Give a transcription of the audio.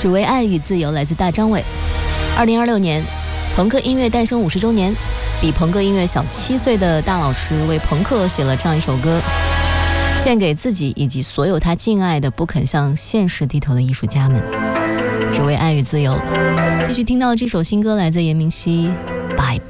只为爱与自由来自大张伟。2026年朋克音乐诞生50周年，比朋克音乐小7岁的大老师为朋克写了这样一首歌，献给自己以及所有他敬爱的不肯向现实低头的艺术家们，只为爱与自由。继续听到这首新歌来自严明熙，拜